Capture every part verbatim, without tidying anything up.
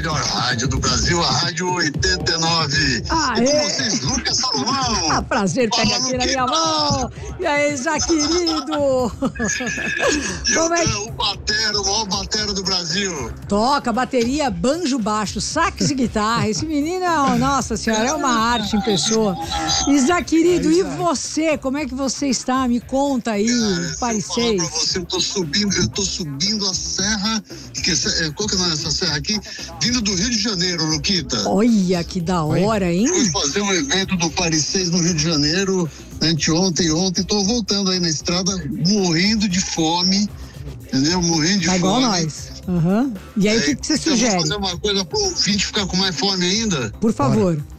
melhor rádio do Brasil, a Rádio oitenta e nove. Ah, e com é? vocês, Lucas Salomão. Ah, prazer, Fala, pega aqui na minha mão. E aí, já querido? Como é que... O batero, o maior batero do Brasil. Toca bateria, banjo baixo, sax e guitarra. Esse menino, é, nossa senhora, é uma arte em pessoa. Isa, querido, e você? Como é que você está? Me conta aí, Paris seis. Pra você, eu tô subindo, eu tô subindo a serra. Que, qual que é essa serra aqui? Vindo do Rio de Janeiro, Luquita. Olha, que da hora, hein? Fui fazer um evento do Paris seis no Rio de Janeiro, anteontem, ontem. Tô voltando aí na estrada, morrendo de fome. Entendeu? Morrendo de tá fome. Igual nós. Uhum. E aí, o que, que você sugere? Vamos fazer uma coisa pro ouvinte ficar com mais fome ainda? Por favor. Bora.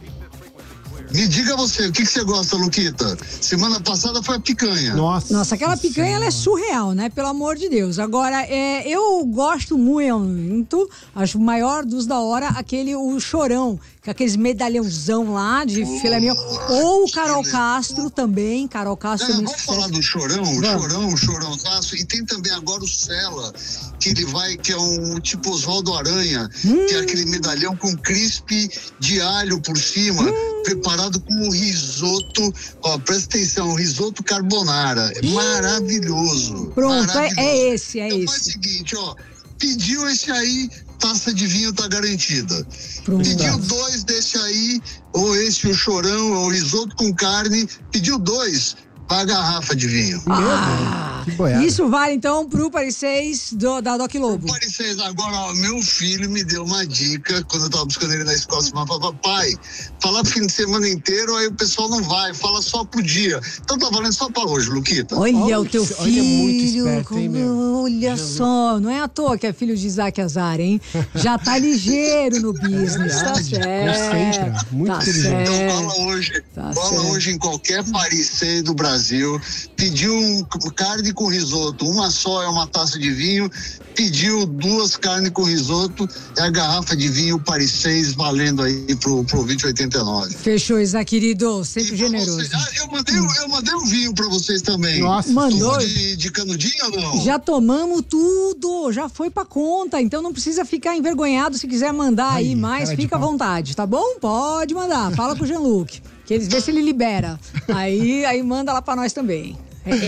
Me diga você, o que, que você gosta, Luquita? Semana passada foi a picanha. Nossa, Nossa aquela picanha ela é surreal, né? Pelo amor de Deus. Agora, é, eu gosto muito, acho o maior dos da hora, aquele, o chorão, com aqueles medalhãozão lá de oh, filé mignon. Ou o Carol Castro também, Carol Castro. Não, vamos falar do chorão, o chorão, o chorãozaço. E tem também agora o Sela, que ele vai, que é um tipo Oswaldo Aranha, hum. que é aquele medalhão com crispe de alho por cima, hum. preparado com um risoto, ó, presta atenção, um risoto carbonara. É maravilhoso. Pronto, maravilhoso. É, é esse, é então, esse. Faz o seguinte, ó, pediu esse aí, taça de vinho tá garantida. Pronto. Pediu dois desse aí, ou esse o chorão, ou risoto com carne, pediu dois, a garrafa de vinho. Ah, isso vale então pro Paris seis do, da Doc Lobo. Paris seis, agora, ó, meu filho me deu uma dica quando eu tava buscando ele na escola. Assim, falou, papai, falar pro fim de semana inteiro, aí o pessoal não vai, fala só pro dia. Então tá valendo só pra hoje, Luquita. Olha olha o teu filho. Olha, muito esperto, hein, meu? Olha Jesus. Só, não é à toa que é filho de Isaac Azar, hein? Já tá ligeiro no business, é tá certo. Muito tá inteligente. certo. Então fala hoje, tá fala hoje em qualquer Paris seis do Brasil, pediu um carne com risoto, uma só é uma taça de vinho, pediu duas carnes com risoto, é a garrafa de vinho Paris seis valendo aí pro, pro vinte e oitenta e nove. Fechou, Isa, querido, sempre generoso. Você, ah, eu, mandei, hum. eu mandei um vinho pra vocês também. Nossa, mandou? De, de canudinho ou não? Já tomamos tudo, já foi pra conta, então não precisa ficar envergonhado. Se quiser mandar aí, aí mais, fica à vontade, tá bom? Pode mandar, fala com o Jean-Luc, que eles vê se ele libera. Aí, aí manda lá pra nós também.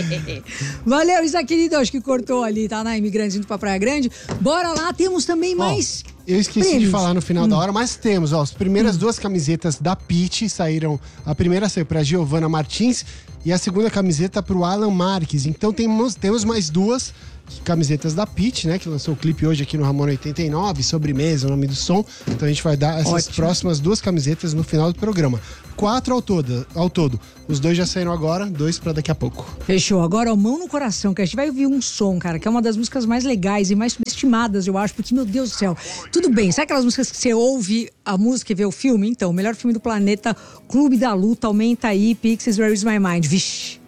Valeu, Isa, querido, acho que cortou ali, tá na Imigrantes indo pra Praia Grande. Bora lá, temos também mais... Oh, eu esqueci prêmios. de falar no final hum. da hora, mas temos, ó, as primeiras hum. duas camisetas da Pitty saíram. A primeira saiu pra Giovana Martins e a segunda camiseta pro Alan Marques. Então temos, temos mais duas camisetas da Pitty, né, que lançou o clipe hoje aqui no Ramon oitenta e nove, Sobremesa, o nome do som. Então a gente vai dar essas Ótimo. próximas duas camisetas no final do programa. Quatro ao todo, ao todo. Os dois já saíram agora, dois pra daqui a pouco. Fechou. Agora, ó, Mão no Coração, que a gente vai ouvir um som, cara, que é uma das músicas mais legais e mais subestimadas, eu acho, porque, meu Deus do céu, tudo bem, sabe aquelas músicas que você ouve a música e vê o filme? Então, o melhor filme do planeta, Clube da Luta, aumenta aí, Pixies, Where is My Mind? Vixe.